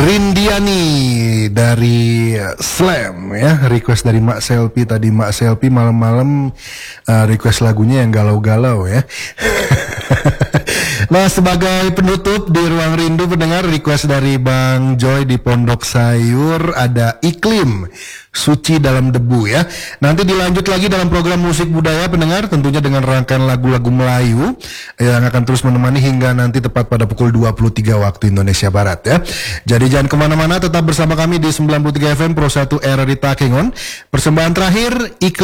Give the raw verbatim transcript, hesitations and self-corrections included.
Rindiani dari Slam ya, request dari Mak Selfie tadi. Mak Selfie malam-malam uh, request lagunya yang galau-galau ya. Nah, sebagai penutup di Ruang Rindu pendengar, request dari Bang Joy di Pondok Sayur ada Iklim Suci Dalam Debu ya. Nanti dilanjut lagi dalam program musik budaya pendengar, tentunya dengan rangkaian lagu-lagu Melayu yang akan terus menemani hingga nanti tepat pada pukul dua puluh tiga waktu Indonesia Barat ya. Jadi jangan kemana-mana, tetap bersama kami di sembilan puluh tiga F M Pro satu R R I Takengon. Persembahan terakhir Iklim